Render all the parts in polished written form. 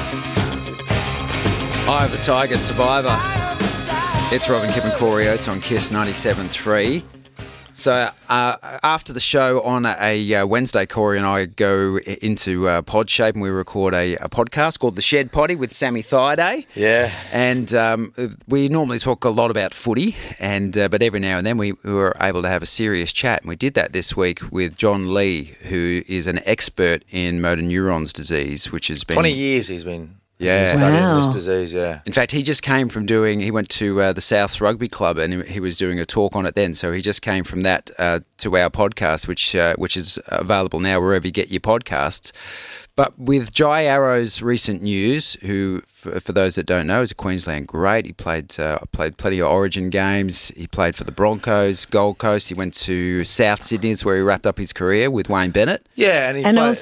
Eye of the Tiger, Survivor. It's Robin, Kip and Corey Oates on KISS 97.3. So after the show on a Wednesday, Corey and I go into Podshape and we record a podcast called The Shed Potty with Sammy Thaiday. Yeah. And we normally talk a lot about footy, but every now and then we were able to have a serious chat. And we did that this week with John Lee, who is an expert in motor neurons disease, which has been... 20 years he's been... Yeah. Studying this disease, yeah. In fact, he just came from he went to the Souths Rugby Club and he was doing a talk on it then. So he just came from that to our podcast, which is available now wherever you get your podcasts. But with Jai Arrow's recent news, who, for those that don't know, is a Queensland great. He played plenty of Origin games. He played for the Broncos, Gold Coast. He went to South Sydney, where he wrapped up his career with Wayne Bennett. Yeah,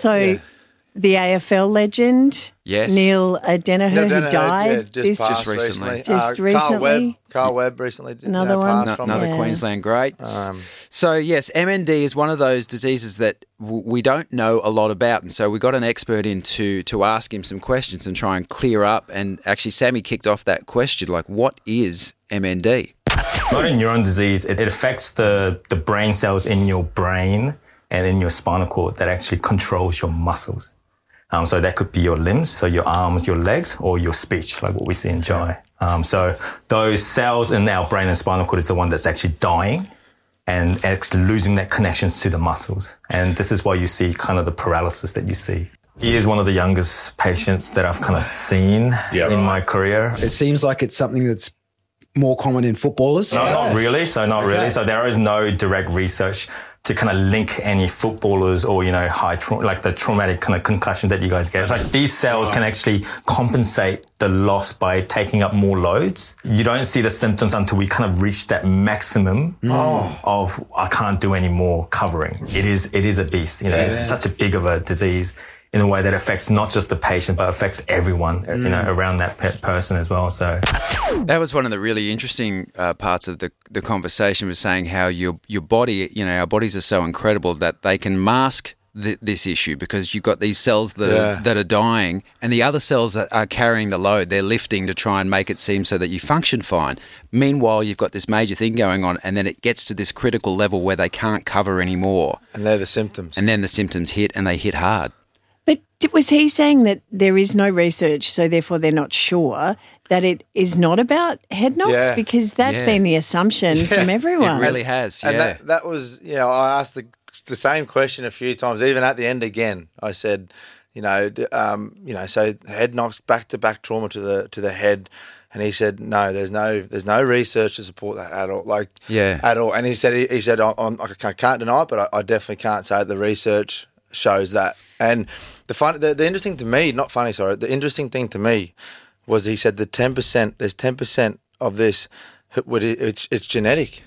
the AFL legend, yes, Neil Danaher, who died just recently. Carl Webb recently. Another one. Another Queensland great. So, yes, MND is one of those diseases that we don't know a lot about. And so we got an expert in to ask him some questions and try and clear up. And actually, Sammy kicked off that question, like, what is MND? Motor neuron disease, it affects the brain cells in your brain and in your spinal cord that actually controls your muscles. So that could be your limbs, so your arms, your legs, or your speech, like what we see in Jai. So those cells in our brain and spinal cord is the one that's actually dying and actually losing that connections to the muscles. And this is why you see kind of the paralysis that you see. He is one of the youngest patients that I've kind of seen in my career. It seems like it's something that's more common in footballers. No, not really. So there is no direct research to kind of link any footballers or, like the traumatic kind of concussion that you guys get. Like these cells can actually compensate the loss by taking up more loads. You don't see the symptoms until we kind of reach that maximum of I can't do any more covering. It is a beast. It's such a big of a disease in a way that affects not just the patient, but affects everyone, around that person as well. So that was one of the really interesting parts of the conversation, was saying how your body, our bodies are so incredible that they can mask this issue because you've got these cells that are dying and the other cells that are carrying the load. They're lifting to try and make it seem so that you function fine. Meanwhile, you've got this major thing going on and then it gets to this critical level where they can't cover anymore. And they're the symptoms. And then the symptoms hit and they hit hard. But was he saying that there is no research, so therefore they're not sure that it is not about head knocks? Yeah. Because that's been the assumption from everyone. It really has, And that was, I asked the same question a few times, even at the end again. I said, so head knocks, back-to-back trauma to the head. And he said, no, there's no research to support that at all, at all. And he said, I can't deny it, but I definitely can't say the research shows that. And the interesting to me, the interesting thing to me was he said there's 10% of this, it's genetic.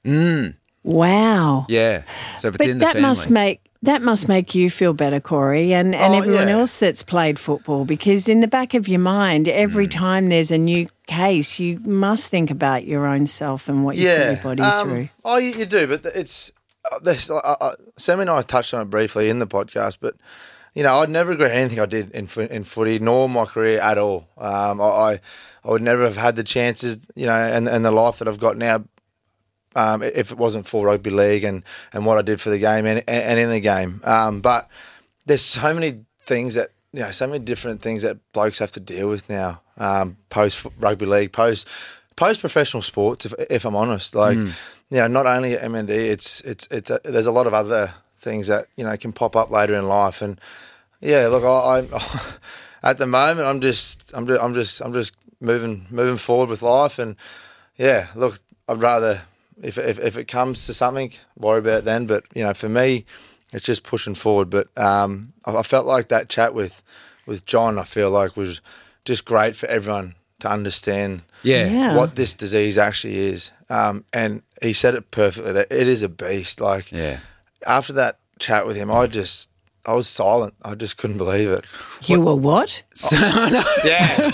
Wow. Yeah. So if it's in the family. That must make you feel better, Corey, and everyone else that's played football, because in the back of your mind, every time there's a new case, you must think about your own self and what you put your body through. Oh, you do, but it's... Sam and I touched on it briefly in the podcast, but I'd never regret anything I did in footy, nor my career at all. I would never have had the chances, and the life that I've got now, if it wasn't for rugby league and what I did for the game and in the game. But there's so many things that so many different things that blokes have to deal with now, post rugby league, post professional sports. If I'm honest, not only at MND, there's a lot of other things that can pop up later in life. And look, I at the moment I'm just moving forward with life. And look, I'd rather if it comes to something, worry about it then. But for me, it's just pushing forward. But I felt like that chat with John, I feel like was just great for everyone to understand what this disease actually is. And he said it perfectly, that it is a beast. After that chat with him, I was silent. I just couldn't believe it. You were what? Yeah.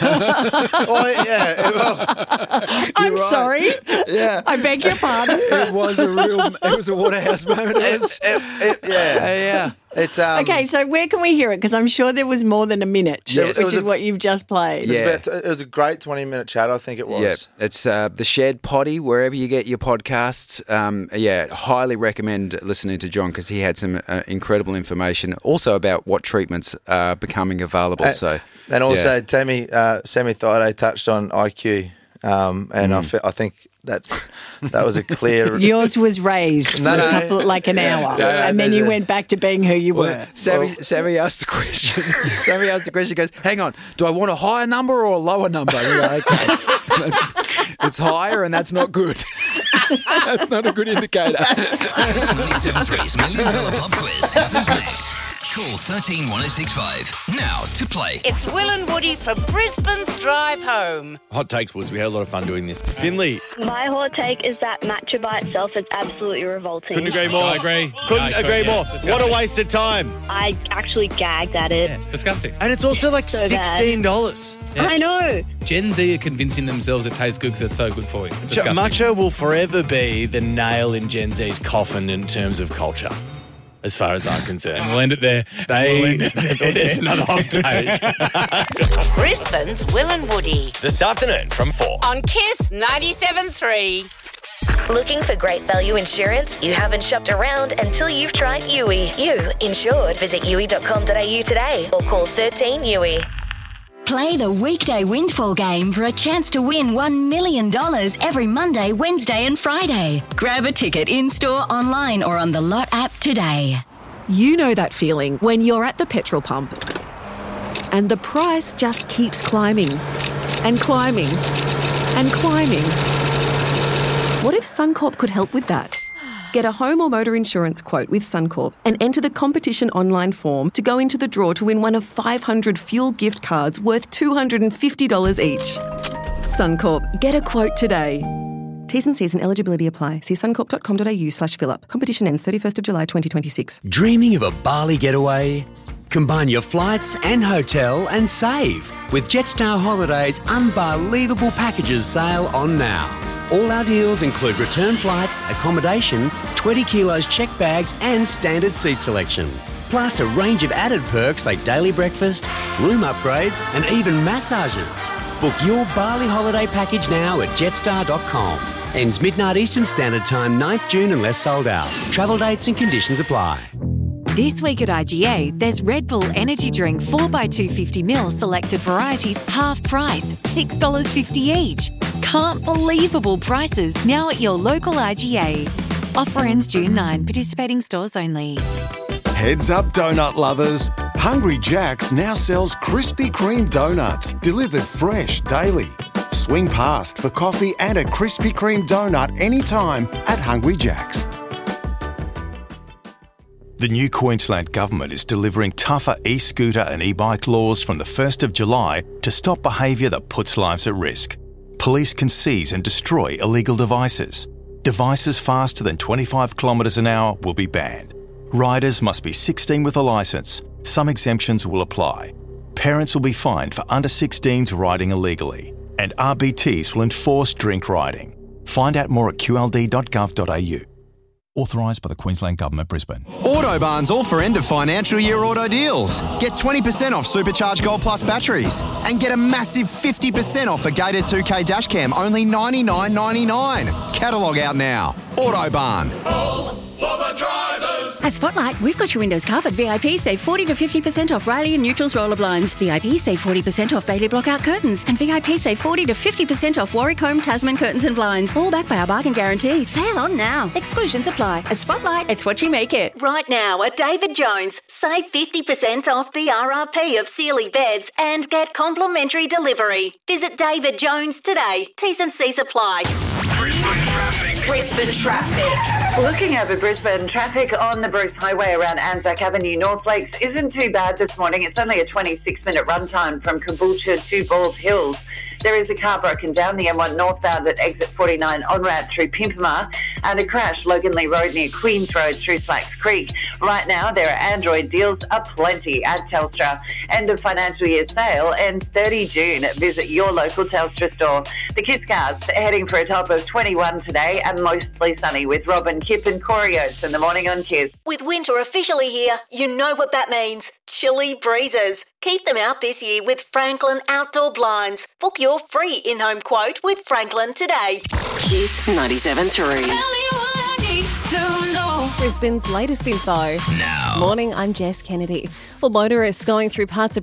I'm sorry. Yeah. I beg your pardon. It was a Waterhouse moment. It's Okay, so where can we hear it? Because I'm sure there was more than a minute, Yes. which is what you've just played. It was a great 20-minute chat, I think it was. Yeah, it's The Shed Potty, wherever you get your podcasts. Highly recommend listening to John because he had some incredible information also about what treatments are becoming available. And also, Semi Thaiday touched on IQ, and I think that was a clear... Yours was raised for like an hour, and then you wwent back to being who you were. Sammy asked the question. Sammy asked the question. He goes, "Hang on, do I want a higher number or a lower number?" Like, okay, it's higher, and that's not good. That's not a good indicator. 97.3's $1 Million Pub Quiz happens next. Call 131065 now to play. It's Will and Woody from Brisbane's Drive Home. Hot takes, Woods. We had a lot of fun doing this. Finley. My hot take is that matcha by itself is absolutely revolting. Couldn't agree more. I agree. Couldn't agree more. What a waste of time. I actually gagged at it. Yeah, it's disgusting. And it's also like $16. Yeah. I know. Gen Z are convincing themselves it tastes good because it's so good for you. It's disgusting. Matcha will forever be the nail in Gen Z's coffin in terms of culture, as far as I'm concerned. And we'll end it there. There's another hot take. Brisbane's Will and Woody This afternoon from 4. on Kiss 97.3. Looking for great value insurance? You haven't shopped around until you've tried Yui. You insured. Visit yui.com.au today or call 13 Yui. Play the weekday Windfall game for a chance to win $1 million every Monday, Wednesday and Friday. Grab a ticket in-store, online or on the Lot app today. You know that feeling when you're at the petrol pump and the price just keeps climbing and climbing and climbing. What if Suncorp could help with that? Get a home or motor insurance quote with Suncorp and enter the competition online form to go into the draw to win one of 500 fuel gift cards worth $250 each. Suncorp. Get a quote today. T's and C's and eligibility apply. See suncorp.com.au/fill-up. Competition ends 31st of July 2026. Dreaming of a Bali getaway? Combine your flights and hotel and save with Jetstar Holidays' unbelievable packages sale on now. All our deals include return flights, accommodation, 20 kilos checked bags and standard seat selection. Plus a range of added perks like daily breakfast, room upgrades and even massages. Book your Bali holiday package now at jetstar.com. Ends midnight Eastern Standard Time, 9th June unless sold out. Travel dates and conditions apply. This week at IGA, there's Red Bull Energy Drink 4x250ml selected varieties half price, $6.50 each. Can't believable prices now at your local IGA. Offer ends June 9. Participating stores only. Heads up, donut lovers. Hungry Jack's now sells Krispy Kreme donuts, delivered fresh daily. Swing past for coffee and a Krispy Kreme donut anytime at Hungry Jack's. The new Queensland Government is delivering tougher e-scooter and e-bike laws from the 1st of July to stop behaviour that puts lives at risk. Police can seize and destroy illegal devices. Devices faster than 25 kilometres an hour will be banned. Riders must be 16 with a licence. Some exemptions will apply. Parents will be fined for under 16s riding illegally. And RBTs will enforce drink riding. Find out more at qld.gov.au. Authorised by the Queensland Government, Brisbane. Autobarn's all for end of financial year auto deals. Get 20% off Supercharged Gold Plus batteries and get a massive 50% off a Gator 2K dashcam, only $99.99. Catalogue out now. Autobarn. All for the drivers. At Spotlight, we've got your windows covered. VIP save 40 to 50% off Riley and Neutrals roller blinds. VIP save 40% off Bailey Blockout curtains. And VIP save 40 to 50% off Warwick Home Tasman curtains and blinds. All backed by our bargain guarantee. Sale on now. Exclusions apply. At Spotlight, it's what you make it. Right now at David Jones, save 50% off the RRP of Sealy beds and get complimentary delivery. Visit David Jones today. T's and C's apply. Brisbane traffic. Looking over Brisbane, traffic on the Bruce Highway around Anzac Avenue, North Lakes isn't too bad this morning. It's only a 26-minute run time from Caboolture to Balls Hills. There is a car broken down the M1 northbound at exit 49 on ramp through Pimpama. and a crash Logan Lee Road near Queens Road through Slacks Creek. Right now, there are Android deals aplenty at Telstra. End of financial year sale ends 30 June. Visit your local Telstra store. The Kisscast heading for a top of 21 today and mostly sunny with Robin, Kip and Corey Oates in the morning on Kiss. With winter officially here, you know what that means. Chilly breezes. Keep them out this year with Franklin Outdoor Blinds. Book your free in-home quote with Franklin today. Kiss 97.3. Brisbane's latest info. Now. Morning, I'm Jess Kennedy. Well, motorists going through parts of